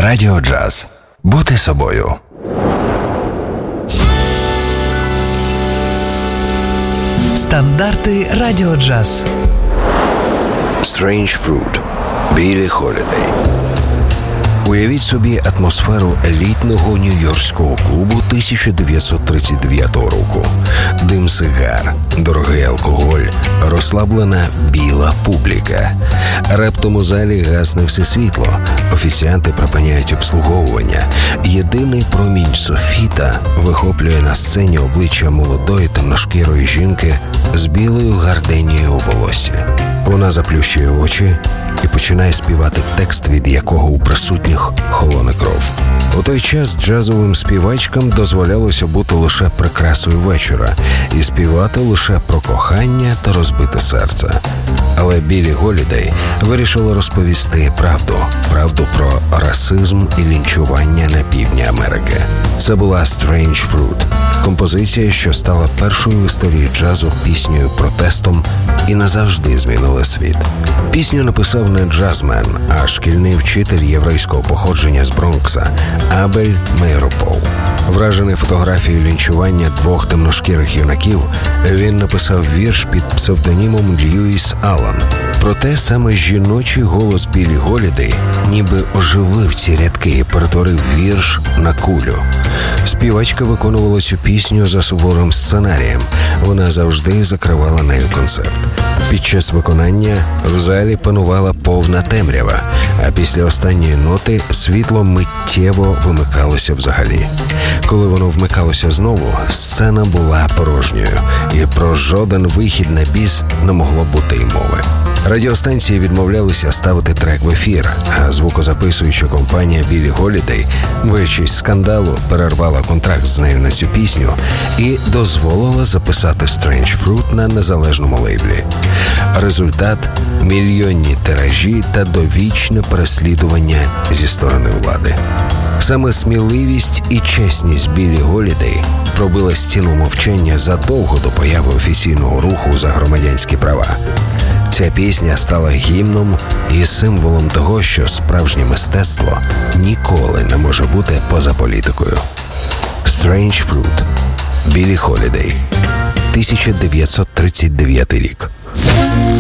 Радіо Джаз. Бути собою. Стандарти Радіо Джаз. Strange Fruit. Біллі Холідей. Уявіть собі атмосферу елітного нью-йоркського клубу 1939 року. Дим сигар, дорогий алкоголь, розслаблена біла публіка. Раптом у залі гасне все світло. Офіціанти припиняють обслуговування. Єдиний промінь софіта вихоплює на сцені обличчя молодої темношкірої жінки з білою гарденією у волоссі. Вона заплющує очі і починає співати текст, від якого у присутніх холоне кров. У той час джазовим співачкам дозволялося бути лише прикрасою вечора і співати лише про кохання та розбите серце. Але Біллі Холідей вирішила розповісти правду про расизм і лінчування на півдні Америки. Це була Strange Fruit, композиція, що стала першою в історії джазу піснею протестом і назавжди змінила світ. Пісню написав не джазмен, а шкільний вчитель єврейського походження з Бронкса Абель Мейропол. Вражений фотографією лінчування двох темношкірих юнаків, він написав вірш під псевдонімом Льюіс Аллен. Проте саме жіночий голос Біллі Холідей ніби оживив ці рядки і перетворив вірш на кулю. Співачка виконувала цю пісню за суворим сценарієм. Вона завжди закривала нею концерт. Під час виконання в залі панувала повна темрява, а після останньої ноти світло миттєво вимикалося взагалі. Коли воно вмикалося знову, сцена була порожньою, і про жоден вихід на біс не могло бути й мови. Радіостанції відмовлялися ставити трек в ефір, а звукозаписуюча компанія Біллі Холідей, боячись скандалу, перервала контракт з нею на цю пісню і дозволила записати Strange Fruit на незалежному лейблі. Результат – мільйонні тиражі та довічне переслідування зі сторони влади. Саме сміливість і чесність Біллі Холідей пробила стіну мовчання задовго до появи офіційного руху за громадянські права. Ця пісня стала гімном і символом того, що справжнє мистецтво ніколи не може бути поза політикою. Strange Fruit. Біллі Холідей. 1939 рік.